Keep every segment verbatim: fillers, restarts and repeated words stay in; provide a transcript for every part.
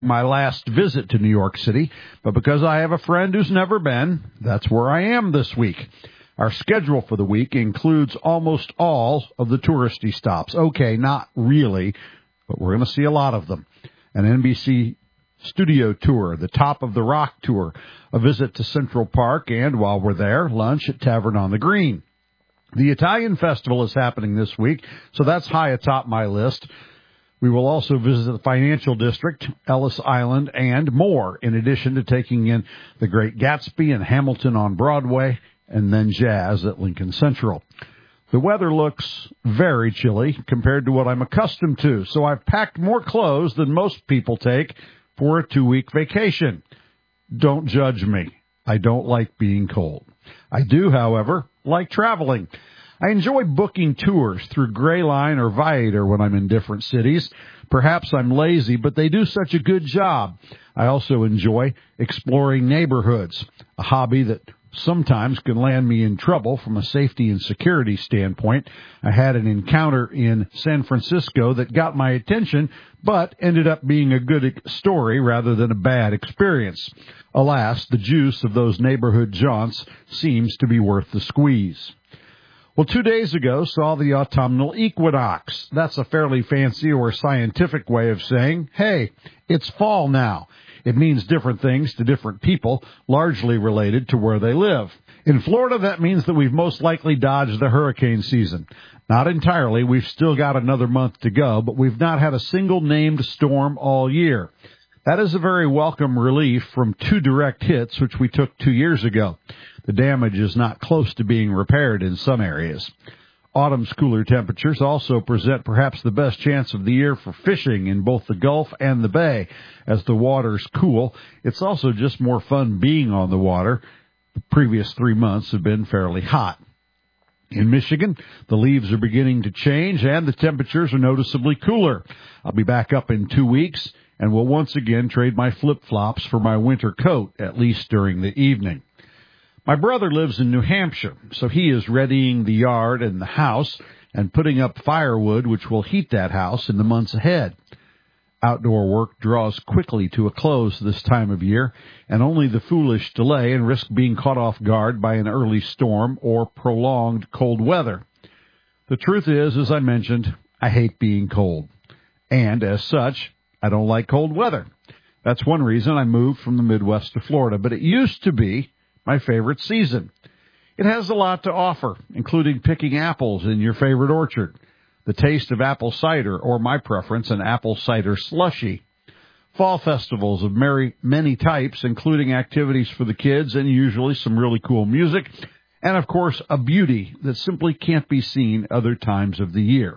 my last visit to New York City, but because I have a friend who's never been, that's where I am this week. Our schedule for the week includes almost all of the touristy stops. Okay, not really, but we're going to see a lot of them. An N B C studio tour, the Top of the Rock tour, a visit to Central Park, and while we're there, lunch at Tavern on the Green. The Italian Festival is happening this week, so that's high atop my list. We will also visit the Financial District, Ellis Island, and more, in addition to taking in the Great Gatsby and Hamilton on Broadway, and then jazz at Lincoln Central. The weather looks very chilly compared to what I'm accustomed to, so I've packed more clothes than most people take for a two-week vacation. Don't judge me. I don't like being cold. I do, however, like traveling. I enjoy booking tours through Greyline or Viator when I'm in different cities. Perhaps I'm lazy, but they do such a good job. I also enjoy exploring neighborhoods, a hobby that sometimes can land me in trouble from a safety and security standpoint. I had an encounter in San Francisco that got my attention, but ended up being a good story rather than a bad experience. Alas, the juice of those neighborhood jaunts seems to be worth the squeeze. Well, two days ago saw the autumnal equinox. That's a fairly fancy or scientific way of saying, hey, it's fall now. It means different things to different people, largely related to where they live. In Florida, that means that we've most likely dodged the hurricane season. Not entirely. We've still got another month to go, but we've not had a single named storm all year. That is a very welcome relief from two direct hits, which we took two years ago. The damage is not close to being repaired in some areas. Autumn's cooler temperatures also present perhaps the best chance of the year for fishing in both the Gulf and the Bay. As the waters cool, it's also just more fun being on the water. The previous three months have been fairly hot. In Michigan, the leaves are beginning to change and the temperatures are noticeably cooler. I'll be back up in two weeks and will once again trade my flip-flops for my winter coat, at least during the evening. My brother lives in New Hampshire, so he is readying the yard and the house and putting up firewood, which will heat that house in the months ahead. Outdoor work draws quickly to a close this time of year, and only the foolish delay and risk being caught off guard by an early storm or prolonged cold weather. The truth is, as I mentioned, I hate being cold, and as such, I don't like cold weather. That's one reason I moved from the Midwest to Florida, but it used to be my favorite season. It has a lot to offer, including picking apples in your favorite orchard, the taste of apple cider, or my preference, an apple cider slushy, fall festivals of merry, many types, including activities for the kids and usually some really cool music, and, of course, a beauty that simply can't be seen other times of the year.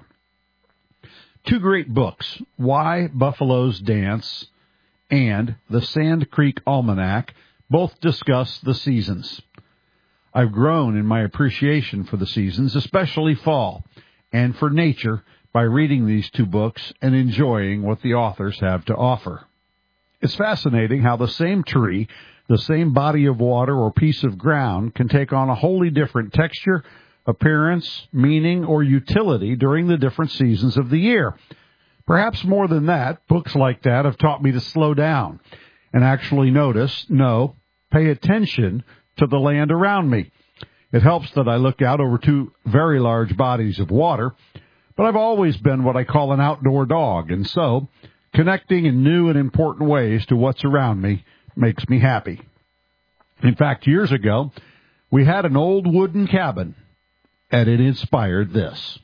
Two great books, Why Buffaloes Dance and The Sand Creek Almanac, both discuss the seasons. I've grown in my appreciation for the seasons, especially fall, and for nature by reading these two books and enjoying what the authors have to offer. It's fascinating how the same tree, the same body of water or piece of ground can take on a wholly different texture, appearance, meaning, or utility during the different seasons of the year. Perhaps more than that, books like that have taught me to slow down and actually notice, no, pay attention to the land around me. It helps that I look out over two very large bodies of water, but I've always been what I call an outdoor dog, and so connecting in new and important ways to what's around me makes me happy. In fact, years ago, we had an old wooden cabin, and it inspired this.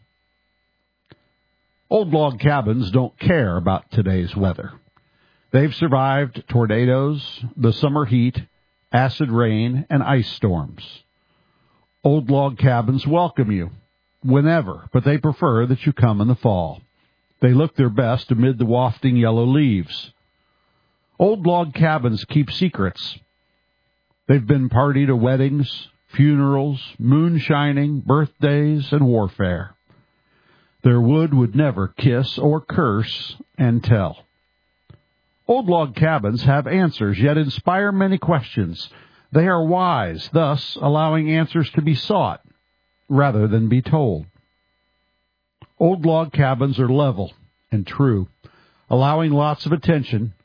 Old log cabins don't care about today's weather. They've survived tornadoes, the summer heat, acid rain, and ice storms. Old log cabins welcome you whenever, but they prefer that you come in the fall. They look their best amid the wafting yellow leaves. Old log cabins keep secrets. They've been party to weddings, funerals, moonshining, birthdays, and warfare. Their wood would never kiss or curse and tell. Old log cabins have answers, yet inspire many questions. They are wise, thus allowing answers to be sought rather than be told. Old log cabins are level and true, allowing lots of attention